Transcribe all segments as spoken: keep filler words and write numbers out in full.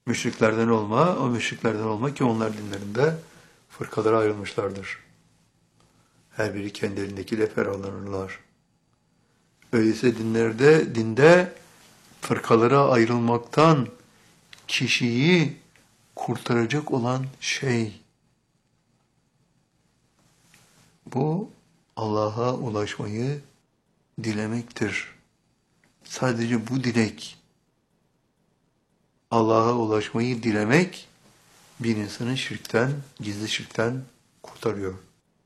Müşriklerden olma, o müşriklerden olma ki onlar dinlerinde fırkalara ayrılmışlardır. Her biri kendi elindekiyle ferahlanırlar. Öyleyse dinlerde, dinde fırkalara ayrılmaktan kişiyi kurtaracak olan şey, bu Allah'a ulaşmayı dilemektir. Sadece bu dilek, Allah'a ulaşmayı dilemek, bir insanı şirkten, gizli şirkten kurtarıyor.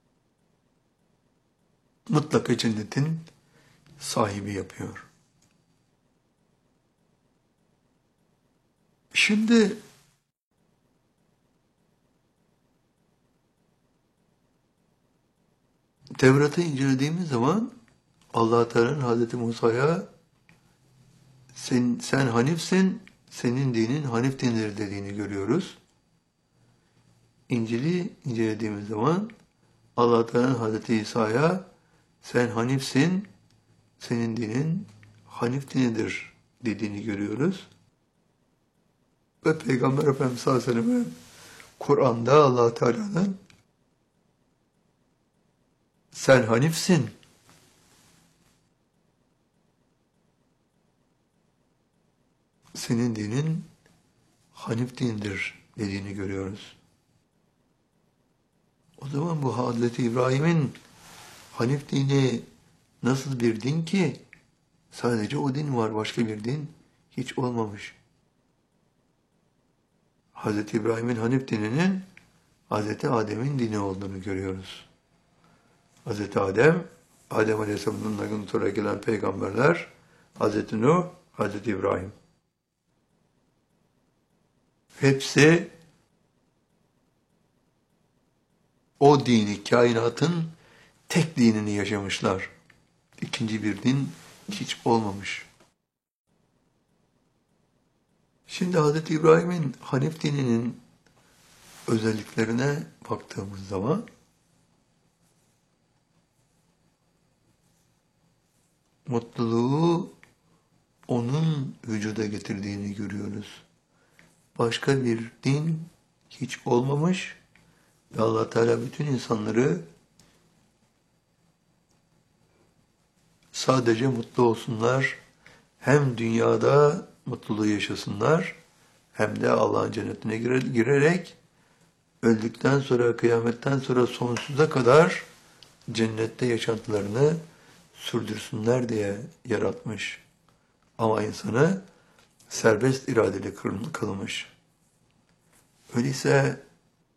Mutlaka cennetin sahibi yapıyor. Şimdi Tevrat'ı incelediğimiz zaman Allah Teala'nın Hazreti Musa'ya sen, sen Hanifsin, senin dinin Hanif dinidir dediğini görüyoruz. İncil'i incelediğimiz zaman Allah Teala'nın Hazreti İsa'ya sen Hanifsin, senin dinin Hanif dinidir dediğini görüyoruz. Ve Peygamber Efendimiz sallallahu aleyhi ve sellem'e Kur'an'da Allah Teala'nın sen Hanifsin, senin dinin Hanif dindir dediğini görüyoruz. O zaman bu Hazreti İbrahim'in Hanif dini nasıl bir din ki? Sadece o din var, başka bir din hiç olmamış. Hazreti İbrahim'in Hanif dininin Hazreti Adem'in dini olduğunu görüyoruz. Hazreti Adem, Adem Aleyhisselam'dan sonra gelen peygamberler, Hazreti Nuh, Hazreti İbrahim. Hepsi o dini, kainatın tek dinini yaşamışlar. İkinci bir din hiç olmamış. Şimdi Hazreti İbrahim'in Hanif dininin özelliklerine baktığımız zaman mutluluğu onun vücuda getirdiğini görüyoruz. Başka bir din hiç olmamış ve Allah Teala bütün insanları sadece mutlu olsunlar, hem dünyada mutluluğu yaşasınlar, hem de Allah'ın cennetine girerek öldükten sonra, kıyametten sonra sonsuza kadar cennette yaşantılarını sürdürsünler diye yaratmış. Ama insanı serbest iradeli kılmış. Öyleyse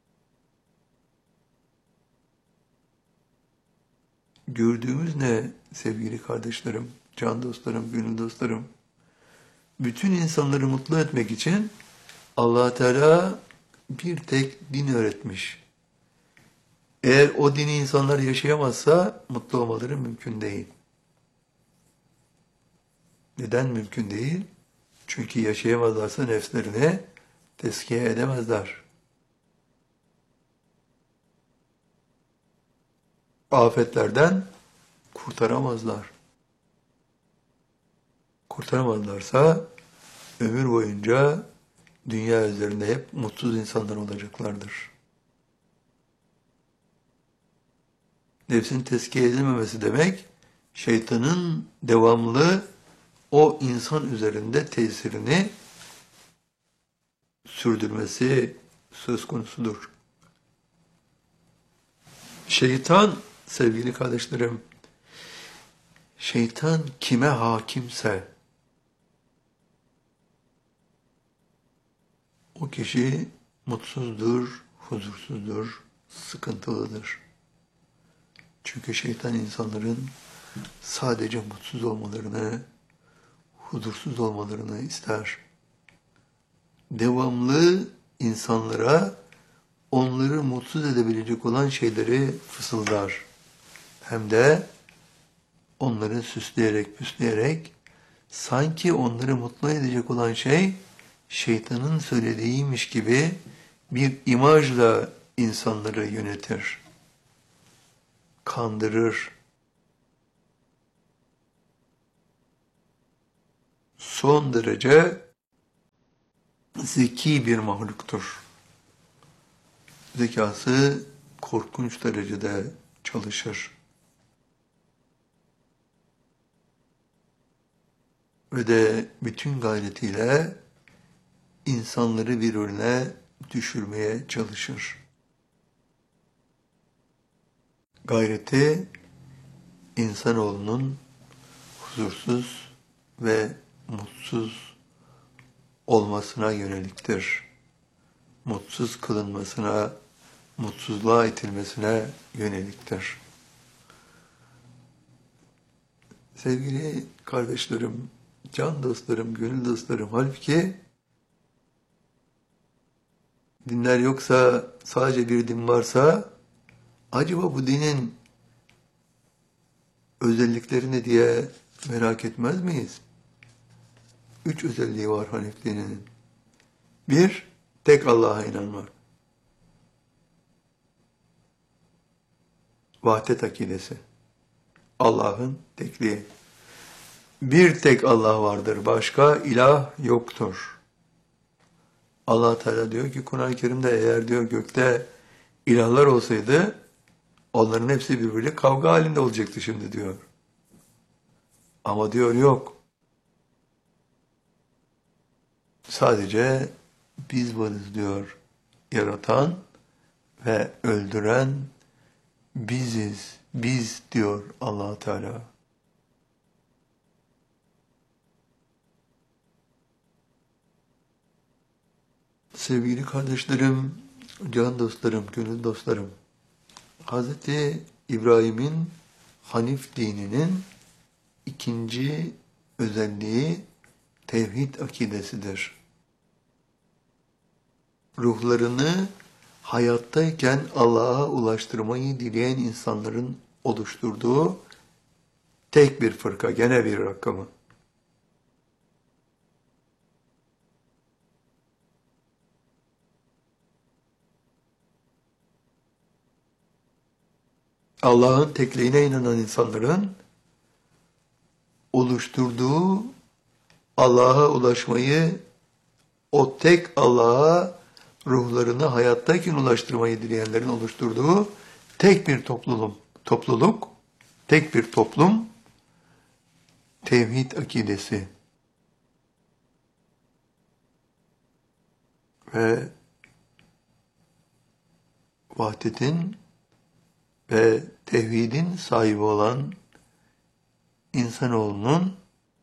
gördüğümüz ne sevgili kardeşlerim, can dostlarım, gönül dostlarım? Bütün insanları mutlu etmek için Allah Teala bir tek din öğretmiş. Eğer o dini insanlar yaşayamazsa mutlu olmaları mümkün değil. Neden mümkün değil? Çünkü yaşayamazlarsa nefslerini tezkiye edemezler. Afetlerden kurtaramazlar. Kurtaramazlarsa ömür boyunca dünya üzerinde hep mutsuz insanlar olacaklardır. Nefsin tezkiye edilmemesi demek, şeytanın devamlı o insan üzerinde tesirini sürdürmesi söz konusudur. Şeytan, sevgili kardeşlerim, şeytan kime hakimse, o kişi mutsuzdur, huzursuzdur, sıkıntılıdır. Çünkü şeytan insanların sadece mutsuz olmalarını, huzursuz olmalarını ister. Devamlı insanlara onları mutsuz edebilecek olan şeyleri fısıldar. Hem de onları süsleyerek, püsleyerek sanki onları mutlu edecek olan şey şeytanın söylediğiymiş gibi bir imajla insanları yönetir, kandırır. Son derece zeki bir mahluktur. Zekası korkunç derecede çalışır. Ve de bütün gayretiyle insanları birbirine düşürmeye çalışır. Gayreti insanoğlunun huzursuz ve mutsuz olmasına yöneliktir. Mutsuz kılınmasına, mutsuzluğa itilmesine yöneliktir. Sevgili kardeşlerim, can dostlarım, gönül dostlarım, halbuki dinler yoksa, sadece bir din varsa, acaba bu dinin özellikleri ne diye merak etmez miyiz? Üç özelliği var Hanif dininin. Bir, tek Allah'a inanmak. Vahdet akidesi. Allah'ın tekliği. Bir tek Allah vardır, başka ilah yoktur. Allah Teala diyor ki Kur'an-ı Kerim'de, eğer diyor gökte ilahlar olsaydı onların hepsi birbiriyle kavga halinde olacaktı şimdi diyor. Ama diyor yok. Sadece biz varız diyor. Yaratan ve öldüren biziz. Biz diyor Allah Teala. Sevgili kardeşlerim, can dostlarım, gönül dostlarım, Hazreti İbrahim'in Hanif dininin ikinci özelliği tevhid akidesidir. Ruhlarını hayattayken Allah'a ulaştırmayı dileyen insanların oluşturduğu tek bir fırka, gene bir rakamı. Allah'ın tekliğine inanan insanların oluşturduğu Allah'a ulaşmayı, o tek Allah'a ruhlarını hayattayken ulaştırmayı dileyenlerin oluşturduğu tek bir topluluk, topluluk, tek bir toplum, tevhid akidesi. Ve vahdetin ve tevhidin sahibi olan insanoğlunun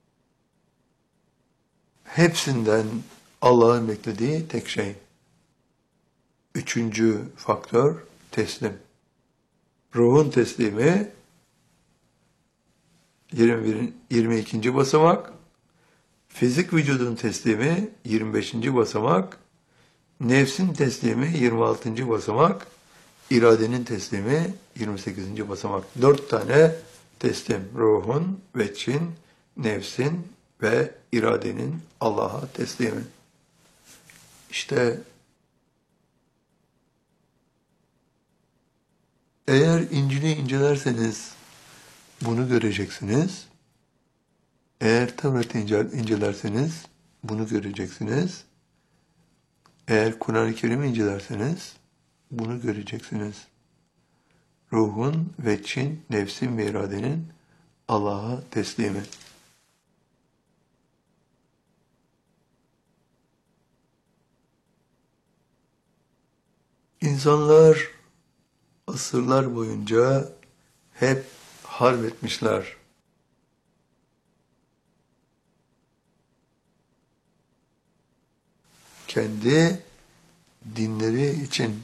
hepsinden Allah'ın beklediği tek şey. Üçüncü faktör teslim. Ruhun teslimi yirmi bir, yirmi ikinci basamak, fizik vücudun teslimi yirmi beşinci basamak, nefsin teslimi yirmi altıncı basamak, iradenin teslimi yirmi sekizinci basamak. Dört tane teslim. Ruhun, veçin, nefsin ve iradenin Allah'a teslimi. İşte eğer İncil'i incelerseniz bunu göreceksiniz. Eğer Tevrat'ı incelerseniz bunu göreceksiniz. Eğer Kur'an-ı Kerim'i incelerseniz bunu göreceksiniz. Ruhun, veçin, nefsin ve iradenin Allah'a teslimi. İnsanlar asırlar boyunca hep harp etmişler. Kendi dinleri için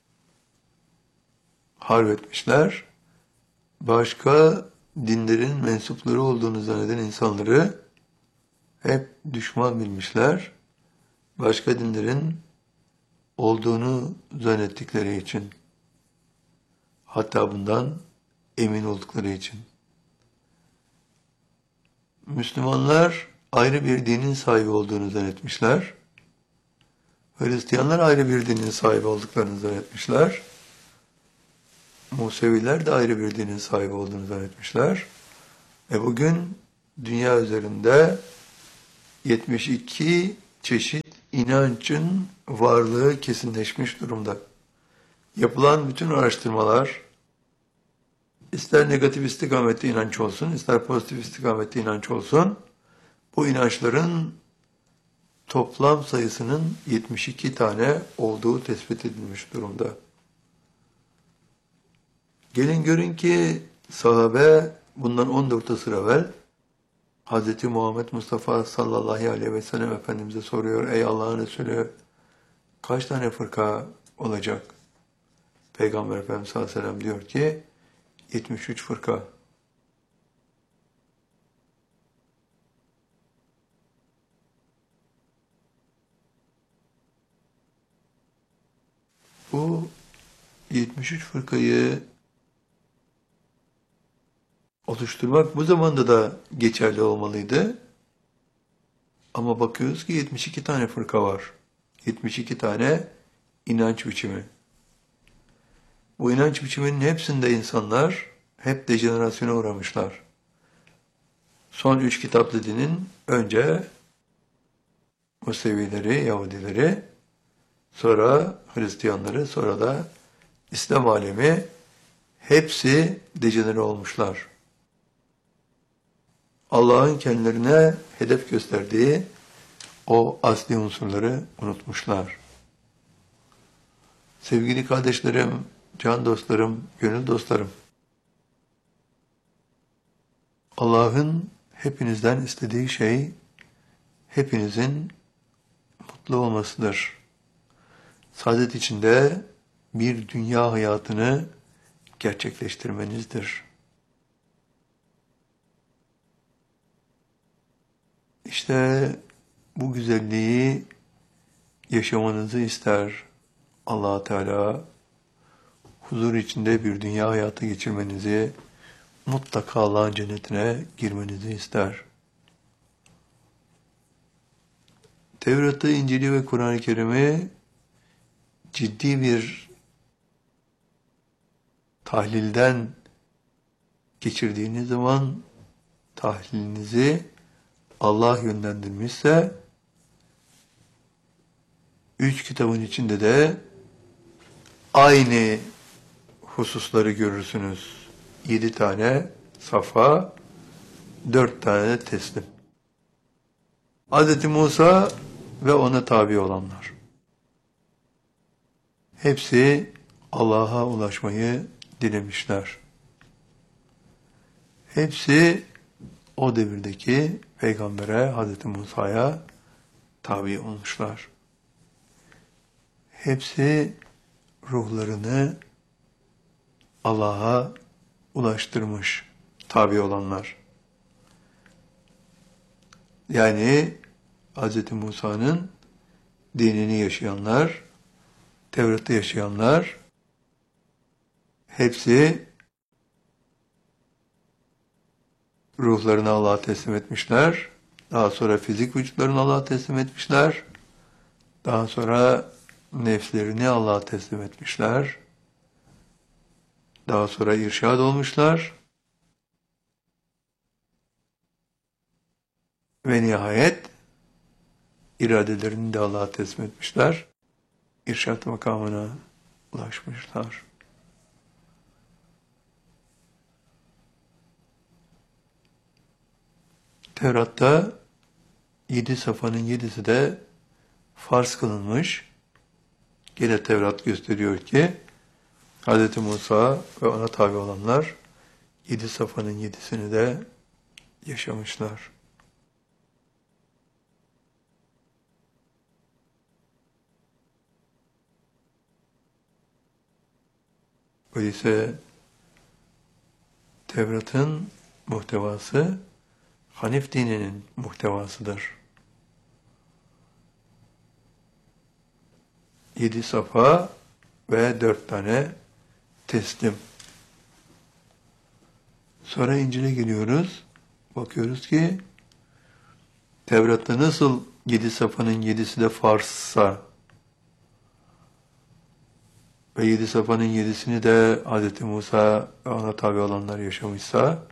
harp etmişler. Başka dinlerin mensupları olduğunu zanneden insanları hep düşman bilmişler. Başka dinlerin olduğunu zannettikleri için. Hatta bundan emin oldukları için. Müslümanlar ayrı bir dinin sahibi olduğunu zannetmişler. Hristiyanlar ayrı bir dinin sahibi olduklarını zannetmişler. Museviler de ayrı bir dinin sahibi olduğunu zannetmişler. Ve bugün dünya üzerinde yetmiş iki çeşit inancın varlığı kesinleşmiş durumda. Yapılan bütün araştırmalar, ister negatif istikamette inanç olsun, ister pozitif istikamette inanç olsun, bu inançların toplam sayısının yetmiş iki tane olduğu tespit edilmiş durumda. Gelin görün ki sahabe bundan on dört asır evvel Hz. Muhammed Mustafa sallallahu aleyhi ve sellem Efendimiz'e soruyor: ey Allah'ın Resulü, kaç tane fırka olacak? Peygamber Efendimiz sallallahu aleyhi ve sellem diyor ki yetmiş üç fırka. Bu yetmiş üç fırkayı oluşturmak bu zamanda da geçerli olmalıydı. Ama bakıyoruz ki yetmiş iki tane fırka var. yetmiş iki tane inanç biçimi. Bu inanç biçiminin hepsinde insanlar hep dejenerasyona uğramışlar. Son üç kitaplı dinin önce Musevileri, Yahudileri, sonra Hristiyanları, sonra da İslam alemi hepsi dejenere olmuşlar. Allah'ın kendilerine hedef gösterdiği o asli unsurları unutmuşlar. Sevgili kardeşlerim, can dostlarım, gönül dostlarım, Allah'ın hepinizden istediği şey hepinizin mutlu olmasıdır. Saadet içinde bir dünya hayatını gerçekleştirmenizdir. İşte bu güzelliği yaşamanızı ister Allah Teala. Huzur içinde bir dünya hayatı geçirmenizi, mutlaka Allah'ın cennetine girmenizi ister. Tevrat'ı, İncil'i ve Kur'an-ı Kerim'i ciddi bir tahlilden geçirdiğiniz zaman tahlilinizi Allah yönlendirmişse, üç kitabın içinde de aynı hususları görürsünüz. Yedi tane safa, dört tane teslim. Hz. Musa ve ona tabi olanlar. Hepsi Allah'a ulaşmayı dilemişler. Hepsi o devirdeki peygambere, Hz. Musa'ya tabi olmuşlar. Hepsi ruhlarını Allah'a ulaştırmış tabi olanlar. Yani Hz. Musa'nın dinini yaşayanlar, Tevrat'ı yaşayanlar, hepsi ruhlarını Allah'a teslim etmişler. Daha sonra fizik vücutlarını Allah'a teslim etmişler. Daha sonra nefslerini Allah'a teslim etmişler. Daha sonra irşad olmuşlar. Ve nihayet iradelerini de Allah'a teslim etmişler. İrşad makamına ulaşmışlar. Tevrat'ta yedi safanın yedisi de farz kılınmış. Yine Tevrat gösteriyor ki Hz. Musa ve ona tabi olanlar yedi safanın yedisini de yaşamışlar. Öyleyse Tevrat'ın muhtevası Hanif dininin muhtevasıdır. Yedi safa ve dört tane teslim. Sonra İncil'e geliyoruz. Bakıyoruz ki Tevrat'ta nasıl yedi safanın yedisi de farzsa ve yedi safanın yedisini de Hz. Musa ve ona tabi olanlar yaşamışsa,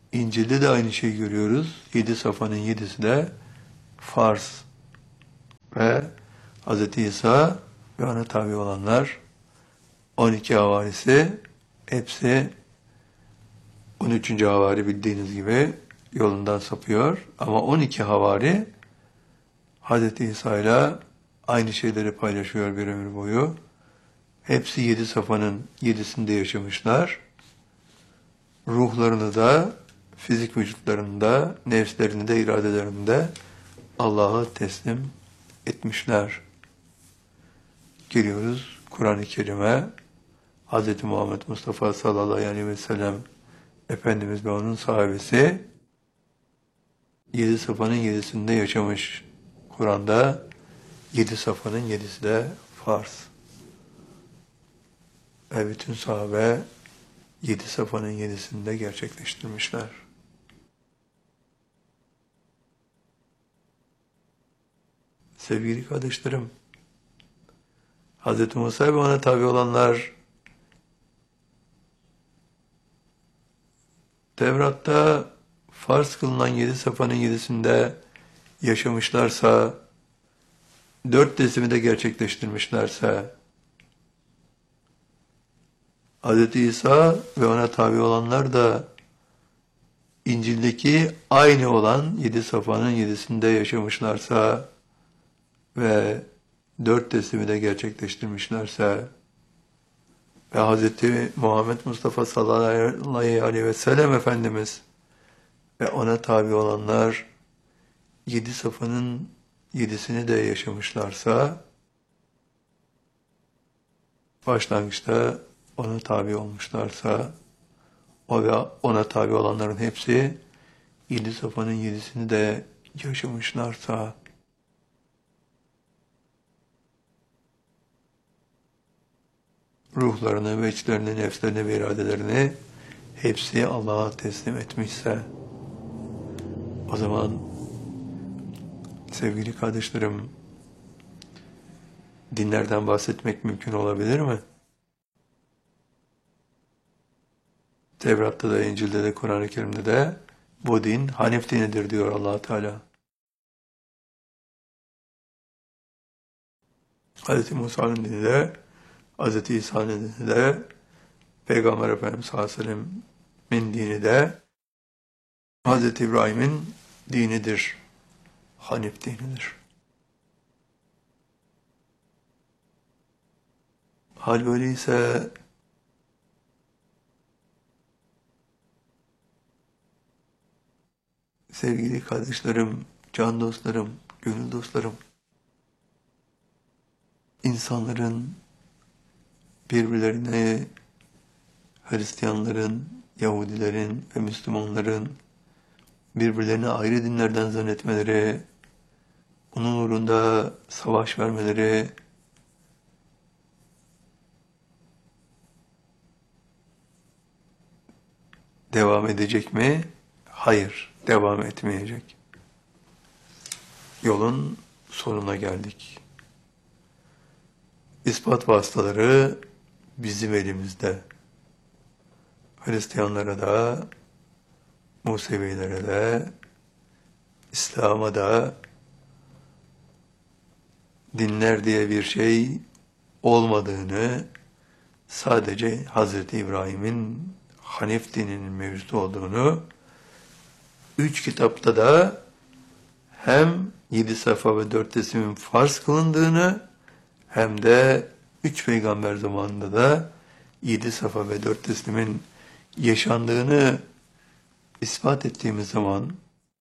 İncil'de de aynı şeyi görüyoruz. Yedi safanın yedisi de farz ve Hz. İsa ve ona tabi olanlar, on iki havarisi, hepsi on üçüncü havari bildiğiniz gibi yolundan sapıyor. Ama on iki havari Hz. İsa ile aynı şeyleri paylaşıyor bir ömür boyu. Hepsi yedi safhanın yedisinde yaşamışlar. Ruhlarını da, fizik vücutlarını da, nefslerini de, iradelerini de Allah'a teslim etmişler. Geliyoruz Kur'an-ı Kerim'e. Hz. Muhammed Mustafa sallallahu aleyhi ve sellem Efendimiz ve onun sahabesi yedi safhanın yedisinde yaşamış. Kur'an'da yedi safhanın yedisi de farz. Ve bütün sahabe yedi safhanın yedisinde gerçekleştirmişler. Sevgili kardeşlerim, Hz. Musa ve ona tabi olanlar Tevrat'ta farz kılınan yedi safhanın yedisinde yaşamışlarsa, dört teslimi de gerçekleştirmişlerse, Hz. İsa ve ona tabi olanlar da İncil'deki aynı olan yedi safhanın yedisinde yaşamışlarsa ve dört teslimi de gerçekleştirmişlerse ve Hz. Muhammed Mustafa sallallahu aleyhi ve sellem Efendimiz ve ona tabi olanlar yedi safhanın yedisini de yaşamışlarsa başlangıçta ona tabi olmuşlarsa o ve ona tabi olanların hepsi yedi safhanın yedisini de yaşamışlarsa ruhlarını, veçlerini, nefslerini ve iradelerini hepsi Allah'a teslim etmişse o zaman sevgili kardeşlerim dinlerden bahsetmek mümkün olabilir mi? Tevrat'ta da, İncil'de de, Kur'an-ı Kerim'de de bu din Hanif dinidir diyor Allah Teala. Hz. Musa'nın dini de, Hz. İsa'nın dini de, Peygamber Efendimiz sallallahu aleyhi ve sellem'in dini de, Hz. İbrahim'in dinidir. Hanif dinidir. Hal böyleyse sevgili kardeşlerim, can dostlarım, gönül dostlarım, insanların birbirlerine, Hristiyanların, Yahudilerin ve Müslümanların birbirlerine ayrı dinlerden zannetmeleri, bunun uğrunda savaş vermeleri, devam edecek mi? Hayır, devam etmeyecek. Yolun sonuna geldik. İspat vasıtaları bizim elimizde. Hristiyanlara da, Musevilere de, İslam'a da dinler diye bir şey olmadığını, sadece Hazreti İbrahim'in Hanif dininin mevcut olduğunu, üç kitapta da hem yedi safa ve dört teslimin farz kılındığını, hem de üç peygamber zamanında da yedi safa ve dört teslimin yaşandığını ispat ettiğimiz zaman,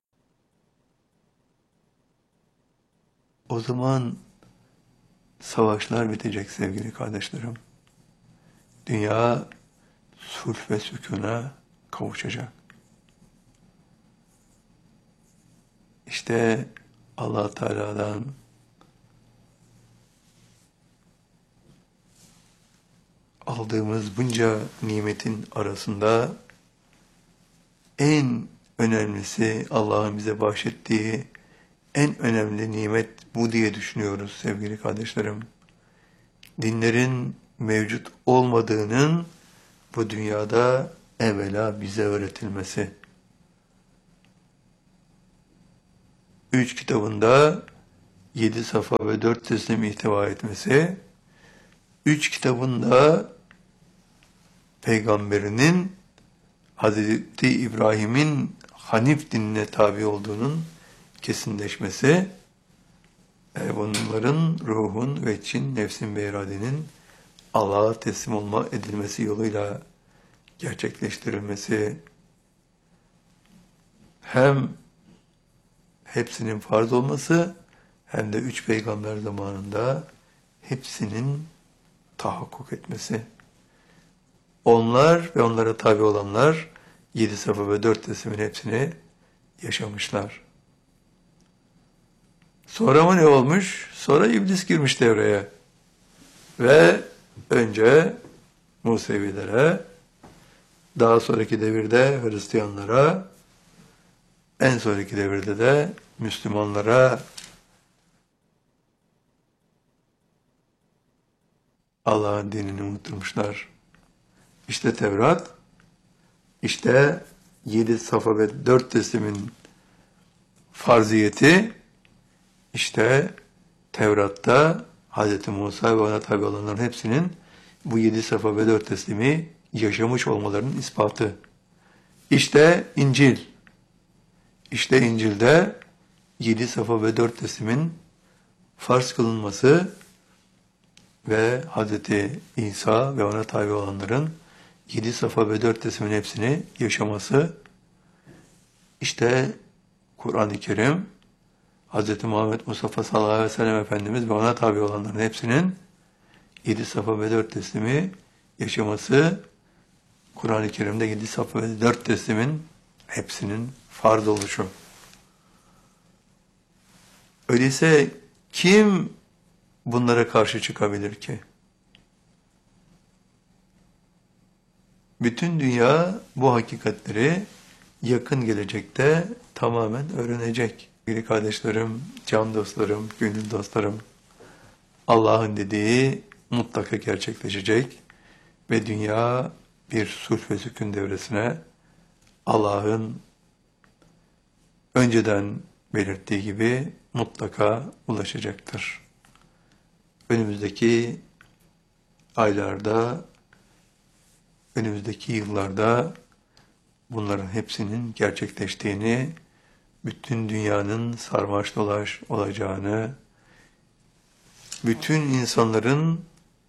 o zaman savaşlar bitecek sevgili kardeşlerim. Dünya sulh ve sükûna kavuşacak. İşte Allah Teala'dan aldığımız bunca nimetin arasında en önemlisi, Allah'ın bize bahşettiği en önemli nimet bu diye düşünüyoruz sevgili kardeşlerim. Dinlerin mevcut olmadığının bu dünyada evvela bize öğretilmesi. Üç kitabında yedi safa ve dört teslim ihtiva etmesi, üç kitabın da peygamberinin Hazreti İbrahim'in Hanif dinine tabi olduğunun kesinleşmesi, e, bunların ruhun ve için nefsin ve iradenin Allah'a teslim olma edilmesi yoluyla gerçekleştirilmesi, hem hepsinin farz olması hem de üç peygamber zamanında hepsinin tahakkuk etmesi. Onlar ve onlara tabi olanlar yedi safa ve dört teslimin hepsini yaşamışlar. Sonra mı ne olmuş? Sonra iblis girmiş devreye. Ve önce Musevilere, daha sonraki devirde Hristiyanlara, en sonraki devirde de Müslümanlara Allah'ın dinini unutturmuşlar. İşte Tevrat, işte yedi safa ve dört teslimin farziyeti, işte Tevrat'ta Hz. Musa ve ona tabi olanların hepsinin bu yedi safa ve dört teslimi yaşamış olmalarının ispatı. İşte İncil, işte İncil'de yedi safa ve dört teslimin farz kılınması ve Hz. İsa ve ona tabi olanların yedi safa ve dört teslimin hepsini yaşaması, işte Kur'an-ı Kerim, Hz. Muhammed Mustafa sallallahu aleyhi ve sellem Efendimiz ve ona tabi olanların hepsinin yedi safa ve dört teslimi yaşaması, Kur'an-ı Kerim'de yedi safa ve dört teslimin hepsinin farz oluşu. Öyleyse kim bunlara karşı çıkabilir ki? Bütün dünya bu hakikatleri yakın gelecekte tamamen öğrenecek. Sevgili kardeşlerim, can dostlarım, gönül dostlarım, Allah'ın dediği mutlaka gerçekleşecek ve dünya bir sulh ve sükun devresine Allah'ın önceden belirttiği gibi mutlaka ulaşacaktır. Önümüzdeki aylarda, önümüzdeki yıllarda bunların hepsinin gerçekleştiğini, bütün dünyanın sarmaş dolaş olacağını, bütün insanların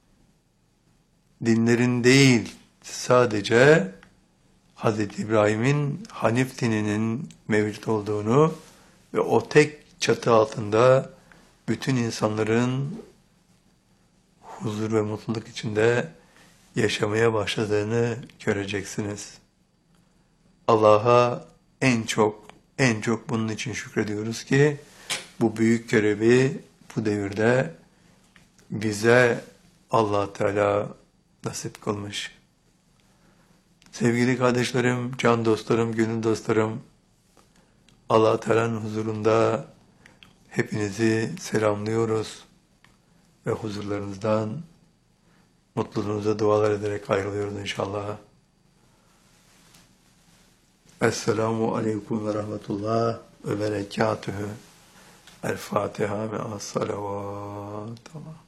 dinlerin değil, sadece Hz. İbrahim'in Hanif dininin mevcut olduğunu ve o tek çatı altında bütün insanların huzur ve mutluluk içinde yaşamaya başladığını göreceksiniz. Allah'a en çok, en çok bunun için şükrediyoruz ki bu büyük görevi bu devirde bize Allah Teala nasip kılmış. Sevgili kardeşlerim, can dostlarım, gönül dostlarım, Allah Teala'nın huzurunda hepinizi selamlıyoruz ve huzurlarınızdan mutluluğunuza dualar ederek ayrılıyoruz inşallah. Esselamu aleyküm ve rahmetullah ve berekatühü. El Fatiha ve as-salavat.